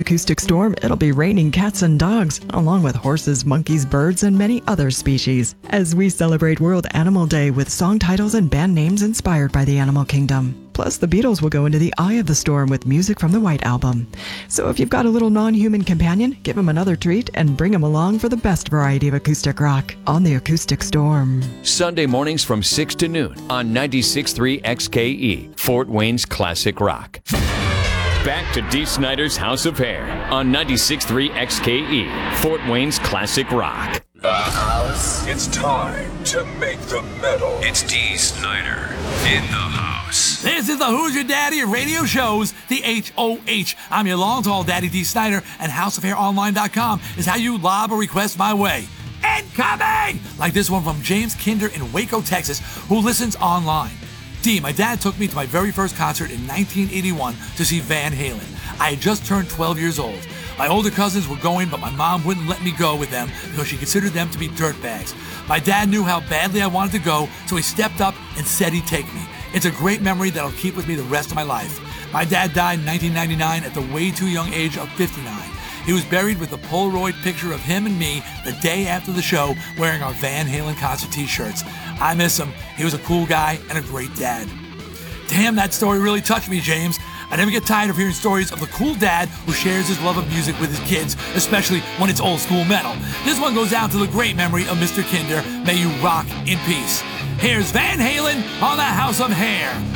Acoustic Storm, it'll be raining cats and dogs, along with horses, monkeys, birds, and many other species, as we celebrate World Animal Day with song titles and band names inspired by the animal kingdom. Plus, the Beatles will go into the eye of the storm with music from the White Album. So if you've got a little non-human companion, give him another treat and bring him along for the best variety of acoustic rock on the Acoustic Storm. Sunday mornings from 6 to noon on 96.3 XKE, Fort Wayne's Classic Rock. Back to Dee Snider's House of Hair on 96.3 XKE, Fort Wayne's Classic Rock. The house. It's time to make the metal. It's Dee Snider in the house. This is the Who's Your Daddy of radio shows, the HOH. I'm your long, tall daddy, Dee Snider, and HouseOfHairOnline.com is how you lob a request my way. Incoming! Like this one from James Kinder in Waco, Texas, who listens online. Dee, my dad took me to my very first concert in 1981 to see Van Halen. I had just turned 12 years old. My older cousins were going, but my mom wouldn't let me go with them because she considered them to be dirtbags. My dad knew how badly I wanted to go, so he stepped up and said he'd take me. It's a great memory that'll keep with me the rest of my life. My dad died in 1999 at the way too young age of 59. He was buried with a Polaroid picture of him and me the day after the show wearing our Van Halen concert t-shirts. I miss him. He was a cool guy and a great dad. Damn, that story really touched me, James. I never get tired of hearing stories of the cool dad who shares his love of music with his kids, especially when it's old school metal. This one goes out to the great memory of Mr. Kinder. May you rock in peace. Here's Van Halen on the House of Hair.